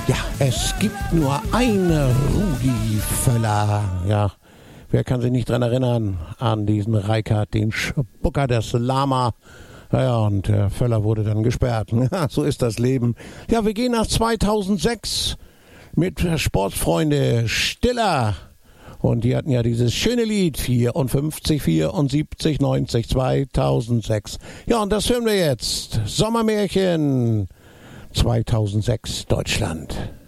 Ja, es gibt nur eine Rudi Völler. Ja, wer kann sich nicht dran erinnern an diesen Reikart, den Spucker des Lama. Ja, und der Völler wurde dann gesperrt. Ja, so ist das Leben. Ja, wir gehen nach 2006 mit Sportfreunde Stiller. Und die hatten ja dieses schöne Lied 54, 74, 90, 2006. Ja, und das hören wir jetzt. Sommermärchen 2006 Deutschland.